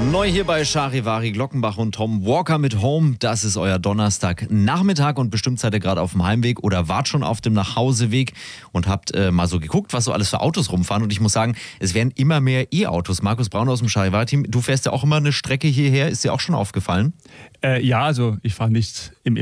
Neu hier bei Charivari, Glockenbach und Tom Walker mit Home. Das ist euer Donnerstagnachmittag und bestimmt seid ihr gerade auf dem Heimweg oder wart schon auf dem Nachhauseweg und habt mal so geguckt, was so alles für Autos rumfahren. Und ich muss sagen, es werden immer mehr E-Autos. Markus Braun aus dem Charivari-Team, du fährst ja auch immer eine Strecke hierher. Ist dir auch schon aufgefallen? Ja, also ich fahre nicht im